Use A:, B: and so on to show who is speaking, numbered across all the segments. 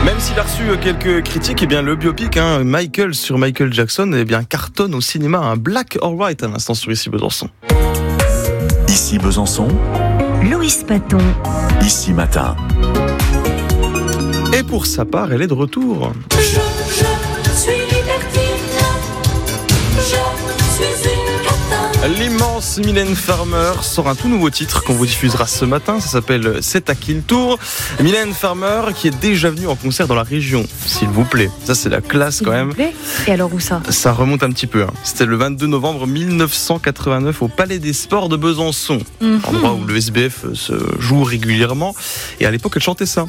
A: Même s'il a reçu quelques critiques, eh bien le biopic Michael sur Michael Jackson cartonne au cinéma. Un Black or White à l'instant sur Ici Besançon.
B: Ici Besançon,
C: Loïs Paton.
B: Ici Matin.
A: Et pour sa part, elle est de retour.
D: Je suis libertine, je suis une catin.
A: L'immense Mylène Farmer sort un tout nouveau titre qu'on vous diffusera ce matin. Ça s'appelle C'est à qui le tour. Mylène Farmer qui est déjà venue en concert dans la région, s'il vous plaît. Ça c'est la classe quand même.
E: Et alors où ça ?
A: Ça remonte un petit peu. C'était le 22 novembre 1989 au Palais des Sports de Besançon. Endroit où le SBF se joue régulièrement. Et à l'époque elle chantait ça.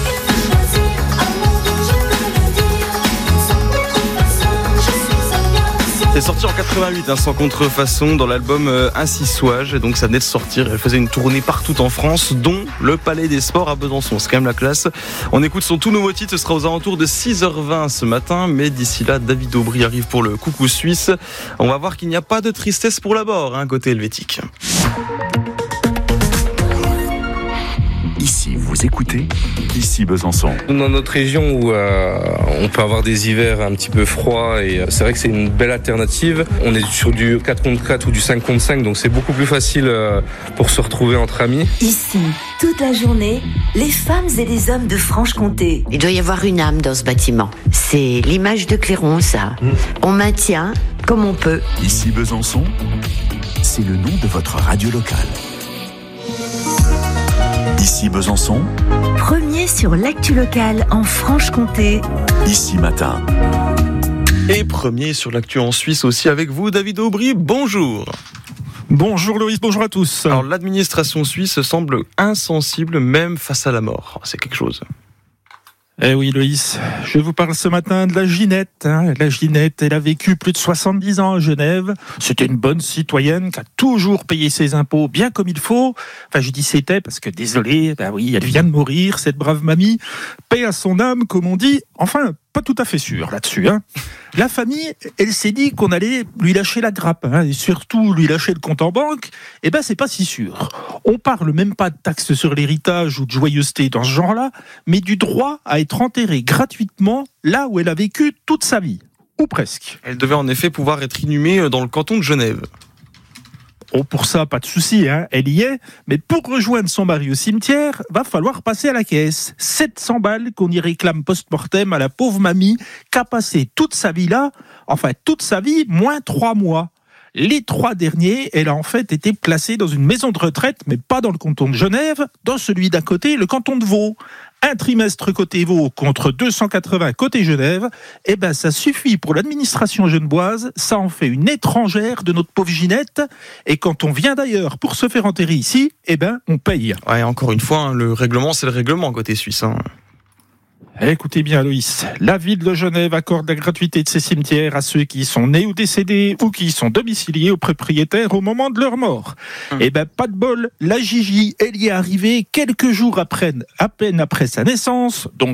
A: C'est sorti en 88, sans contrefaçon, dans l'album Ainsi Sois-je. Et donc ça venait de sortir. Elle faisait une tournée partout en France, dont le Palais des Sports à Besançon. C'est quand même la classe. On écoute son tout nouveau titre. Ce sera aux alentours de 6h20 ce matin. Mais d'ici là, David Aubry arrive pour le coucou suisse. On va voir qu'il n'y a pas de tristesse pour l'abord, côté helvétique.
B: Ici, vous écoutez Ici Besançon.
F: Dans notre région où on peut avoir des hivers un petit peu froids et c'est vrai que c'est une belle alternative. On est sur du 4 contre 4 ou du 5 contre 5, donc c'est beaucoup plus facile pour se retrouver entre amis.
C: Ici, toute la journée, les femmes et les hommes de Franche-Comté.
G: Il doit y avoir une âme dans ce bâtiment. C'est l'image de Clairon, ça. On maintient comme on peut.
B: Ici Besançon, c'est le nom de votre radio locale. Ici Besançon,
C: Premier sur l'actu locale en Franche-Comté.
B: Ici Matin.
A: Et premier sur l'actu en Suisse aussi avec vous, David Aubry. Bonjour.
H: Bonjour Loïs, bonjour à tous.
A: Alors l'administration suisse semble insensible même face à la mort. C'est quelque chose.
H: Eh oui Loïs, je vous parle ce matin de la Ginette. La Ginette, elle a vécu plus de 70 ans à Genève. C'était une bonne citoyenne qui a toujours payé ses impôts bien comme il faut. Enfin je dis c'était parce que désolé, oui, elle vient de mourir, cette brave mamie. Paix à son âme comme on dit. Enfin, pas tout à fait sûr là-dessus. La famille, elle s'est dit qu'on allait lui lâcher la grappe, et surtout lui lâcher le compte en banque. Eh ben, c'est pas si sûr. On parle même pas de taxes sur l'héritage ou de joyeuseté dans ce genre-là, mais du droit à être enterrée gratuitement là où elle a vécu toute sa vie. Ou presque.
A: Elle devait en effet pouvoir être inhumée dans le canton de Genève.
H: Oh, pour ça, pas de souci, elle y est. Mais pour rejoindre son mari au cimetière, va falloir passer à la caisse. 700 balles qu'on y réclame post-mortem à la pauvre mamie qui a passé toute sa vie là, enfin toute sa vie, moins 3 mois. Les 3 derniers, elle a en fait été placée dans une maison de retraite, mais pas dans le canton de Genève, dans celui d'à côté, le canton de Vaud. Un trimestre côté Vaud contre 280 côté Genève, ça suffit pour l'administration genevoise, ça en fait une étrangère de notre pauvre Ginette, et quand on vient d'ailleurs pour se faire enterrer ici, on paye.
A: Ouais, encore une fois, le règlement, c'est le règlement côté suisse.
H: Écoutez bien Loïs, la ville de Genève accorde la gratuité de ses cimetières à ceux qui sont nés ou décédés ou qui sont domiciliés aux propriétaires au moment de leur mort. Pas de bol, la Gigi, elle y est arrivée quelques jours à peine après sa naissance, donc